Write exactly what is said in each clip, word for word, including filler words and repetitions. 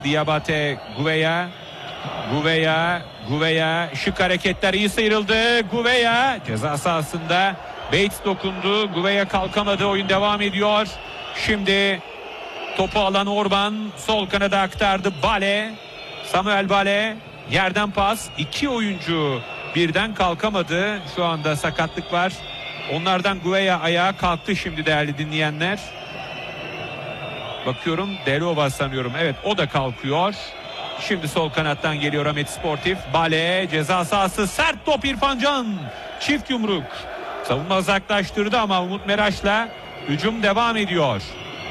Diabate, Gouveia, Gouveia, Gouveia, şık hareketler, iyi sıyrıldı. Gouveia ceza sahasında, Bates dokundu. Gouveia kalkamadı, oyun devam ediyor. Şimdi topu alan Orban sol kanada aktardı. Bale, Samuel Bale, yerden pas. İki oyuncu birden kalkamadı. Şu anda sakatlık var. Onlardan Gouveia ayağa kalktı şimdi değerli dinleyenler. Bakıyorum, Delova sanıyorum. Evet, o da kalkıyor. Şimdi sol kanattan geliyor Ahmet Sportif. Bale, ceza sahası, sert top İrfan Can. Çift yumruk. Savunma uzaklaştırdı ama Umut Meraş'la hücum devam ediyor.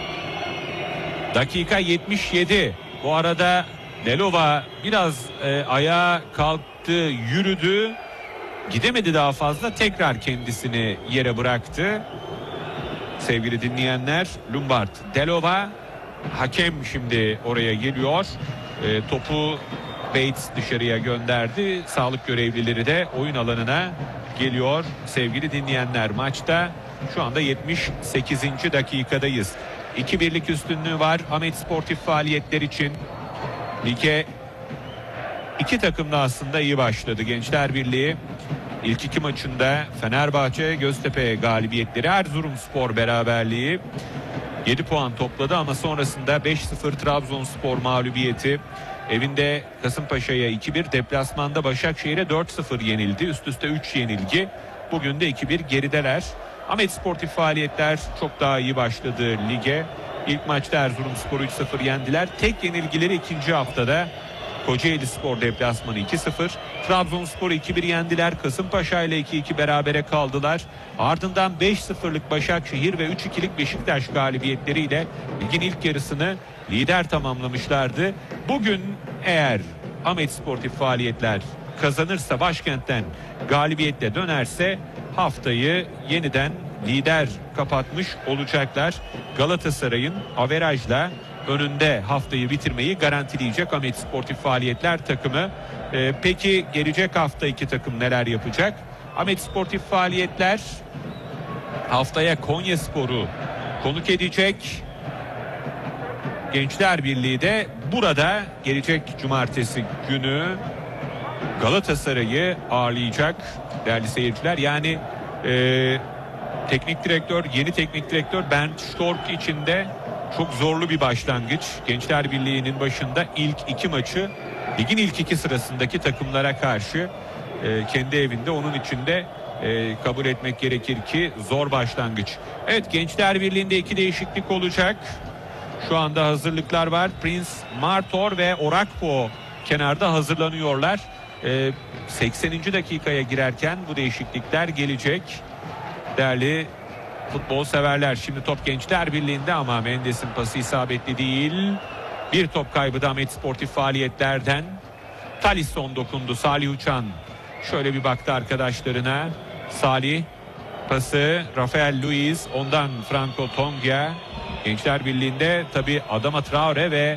Dakika yetmiş yedi. Bu arada Delova biraz e, ayağa kalktı, yürüdü. Gidemedi daha fazla. Tekrar kendisini yere bıraktı. Sevgili dinleyenler, Lombard, Delova, hakem şimdi oraya geliyor. E, topu Bates dışarıya gönderdi. Sağlık görevlileri de oyun alanına geliyor. Sevgili dinleyenler, maçta şu anda yetmiş sekizinci dakikadayız. iki birlik üstünlüğü var Ahmet Sportif faaliyetler için. Lige iki takım da aslında iyi başladı. Gençler Birliği İlk iki maçında Fenerbahçe, Göztepe galibiyetleri, Erzurumspor beraberliği, yedi puan topladı ama sonrasında beş sıfır Trabzonspor mağlubiyeti, evinde Kasımpaşa'ya iki bir, deplasmanda Başakşehir'e dört sıfır yenildi. Üst üste üç yenilgi. Bugün de iki bir gerideler. Ahmet Sportif faaliyetler çok daha iyi başladı lige. İlk maçta Erzurumspor'u üç sıfır yendiler. Tek yenilgileri ikinci haftada. Kocaeli Spor deplasmanı iki sıfır. Trabzonspor iki bir yendiler. Kasımpaşa ile iki iki berabere kaldılar. Ardından beş sıfırlık Başakşehir ve üç ikilik Beşiktaş galibiyetleriyle ligin ilk yarısını lider tamamlamışlardı. Bugün eğer Ahmet Sportif faaliyetler kazanırsa, başkentten galibiyetle dönerse haftayı yeniden lider kapatmış olacaklar. Galatasaray'ın averajla önünde haftayı bitirmeyi garantileyecek Ahmet Sportif faaliyetler takımı. Ee, peki gelecek hafta iki takım neler yapacak? Ahmet Sportif faaliyetler haftaya Konyaspor'u konuk edecek. Gençler Birliği de burada gelecek cumartesi günü Galatasaray'ı ağırlayacak değerli seyirciler. Yani e, teknik direktör, yeni teknik direktör Bernd Stork için de çok zorlu bir başlangıç. Gençler Birliği'nin başında ilk iki maçı ligin ilk iki sırasındaki takımlara karşı e, kendi evinde, onun için de e, kabul etmek gerekir ki zor başlangıç. Evet, Gençler Birliği'nde iki değişiklik olacak. Şu anda hazırlıklar var. Prince Martor ve Orakpo kenarda hazırlanıyorlar. E, sekseninci dakikaya girerken bu değişiklikler gelecek. Değerli futbol severler, şimdi top Gençler Birliği'nde ama Mendes'in pası isabetli değil. Bir top kaybı da Ahmet Sportif faaliyetlerden. Talisson dokundu. Salih Uçan şöyle bir baktı arkadaşlarına. Salih pası, Rafael Luiz, ondan Franco Tonga. Gençler Birliği'nde tabi Adama Traore ve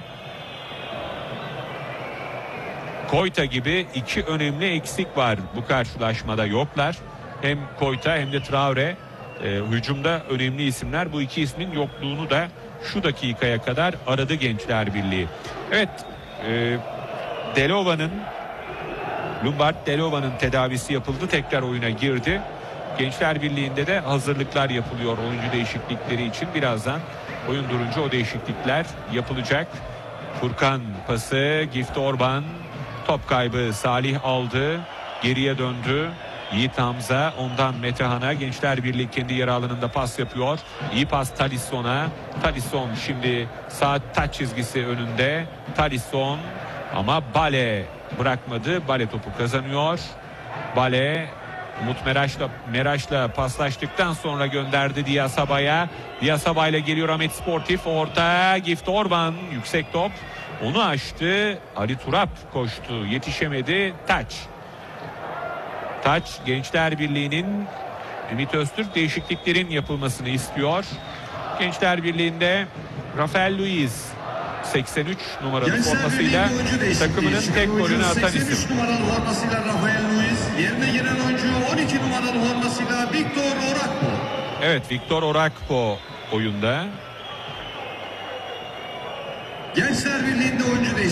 Koyta gibi iki önemli eksik var. Bu karşılaşmada yoklar. Hem Koyta hem de Traore e, hücumda önemli isimler. Bu iki ismin yokluğunu da şu dakikaya kadar aradı Gençler Birliği. Evet, e, Delova'nın Lombard Delova'nın tedavisi yapıldı. Tekrar oyuna girdi. Gençler Birliği'nde de hazırlıklar yapılıyor oyuncu değişiklikleri için. Birazdan oyun durunca o değişiklikler yapılacak. Furkan pası, Gift Orban, top kaybı, Salih aldı, geriye döndü. Yiğit Hamza, ondan Metehan'a. Gençler Birliği kendi yer alanında pas yapıyor. İyi pas Talisson'a. Talisson şimdi sağ taç çizgisi önünde. Talisson ama Bale bırakmadı. Bale topu kazanıyor. Bale Umut Meraş'la Meraş'la paslaştıktan sonra gönderdi Diasaba'ya. Diasaba'yla geliyor Ahmet Sportif. Orta, Gift Orban, yüksek top. Onu açtı. Ali Turap koştu. Yetişemedi. Taç. Taç, Gençler Birliği'nin Ümit Öztürk değişikliklerin yapılmasını istiyor. Gençler Birliği'nde Rafael Luiz seksen üç numaralı Gençler formasıyla takımının tek golünü atan isim. seksen üç numaralı formasıyla Rafael Luiz, yerine giren oyuncu on iki numaralı formasıyla Victor Orakpo. Evet, Victor Orakpo oyunda. Gençler Birliği'nde oyuncu değişikliği.